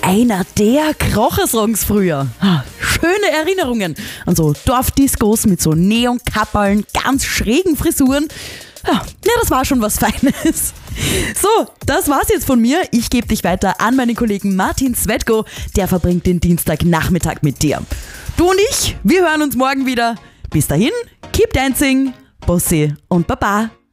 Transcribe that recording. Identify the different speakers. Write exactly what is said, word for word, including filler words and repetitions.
Speaker 1: einer der Krocher-Songs früher. Schöne Erinnerungen an so Dorfdiscos mit so Neonkapperln, ganz schrägen Frisuren. Ja, das war schon was Feines. So, das war's jetzt von mir. Ich gebe dich weiter an meinen Kollegen Martin Svetko. Der verbringt den Dienstagnachmittag mit dir. Du und ich, wir hören uns morgen wieder. Bis dahin, keep dancing, Bussi und Baba.